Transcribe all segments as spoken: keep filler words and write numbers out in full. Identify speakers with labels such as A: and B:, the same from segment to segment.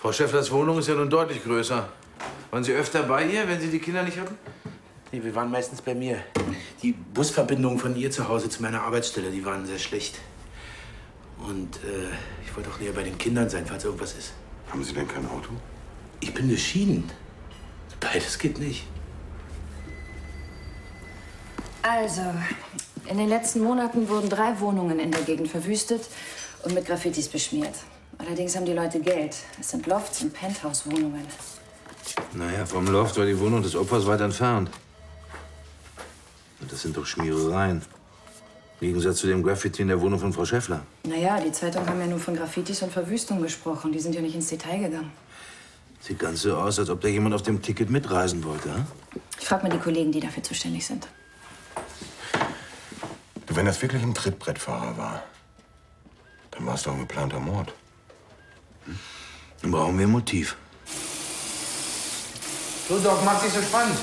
A: Frau Schäfflers Wohnung ist ja nun deutlich größer. Waren Sie öfter bei ihr, wenn Sie die Kinder nicht hatten?
B: Nee, wir waren meistens bei mir. Die Busverbindungen von ihr zu Hause zu meiner Arbeitsstelle, die waren sehr schlecht. Und äh, ich wollte auch näher bei den Kindern sein, falls irgendwas ist.
C: Haben Sie denn kein Auto?
B: Ich bin geschieden. Beides geht nicht.
D: Also, in den letzten Monaten wurden drei Wohnungen in der Gegend verwüstet und mit Graffitis beschmiert. Allerdings haben die Leute Geld. Es sind Lofts und Penthouse-Wohnungen.
A: Naja, vom Loft war die Wohnung des Opfers weit entfernt. Und das sind doch Schmierereien. Im Gegensatz zu dem Graffiti in der Wohnung von Frau Schäffler.
D: Naja, die Zeitungen haben ja nur von Graffitis und Verwüstung gesprochen. Die sind ja nicht ins Detail gegangen.
A: Sieht ganz so aus, als ob da jemand auf dem Ticket mitreisen wollte, hm?
D: Ich frage mal die Kollegen, die dafür zuständig sind.
C: Du, wenn das wirklich ein Trittbrettfahrer war, dann war es doch ein geplanter Mord.
A: Hm? Dann brauchen wir ein Motiv.
B: So, Doc, macht sich so spannend.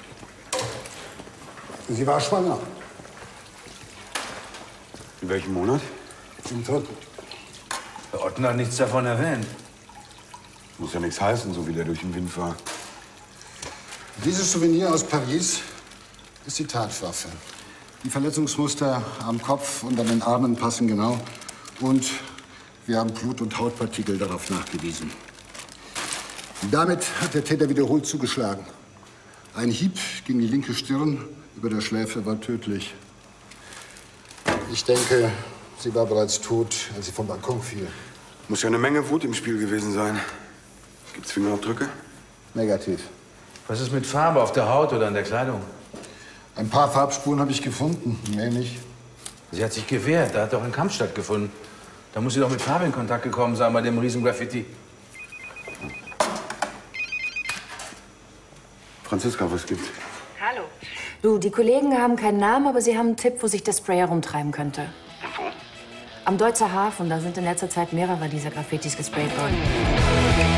E: Sie war schwanger.
C: In welchem Monat?
E: Im dritten.
A: Herr Otten hat nichts davon erwähnt.
C: Muss ja nichts heißen, so wie der durch den Wind war.
E: Dieses Souvenir aus Paris ist die Tatwaffe. Die Verletzungsmuster am Kopf und an den Armen passen genau. Und wir haben Blut- und Hautpartikel darauf nachgewiesen. Damit hat der Täter wiederholt zugeschlagen. Ein Hieb gegen die linke Stirn über der Schläfe war tödlich. Ich denke, sie war bereits tot, als sie vom Balkon fiel.
C: Muss ja eine Menge Wut im Spiel gewesen sein. Gibt's Fingerabdrücke?
E: Negativ.
A: Was ist mit Farbe auf der Haut oder an der Kleidung?
E: Ein paar Farbspuren habe ich gefunden, mehr nicht.
A: Sie hat sich gewehrt, da hat doch ein Kampf stattgefunden. Da muss sie doch mit Farbe in Kontakt gekommen sein bei dem Riesen-Graffiti.
C: Franziska, was gibt's?
D: Hallo. Du, die Kollegen haben keinen Namen, aber sie haben einen Tipp, wo sich der Spray herumtreiben könnte.
C: Wo?
D: Am Deutzer Hafen, da sind in letzter Zeit mehrere dieser Graffitis gesprayt worden.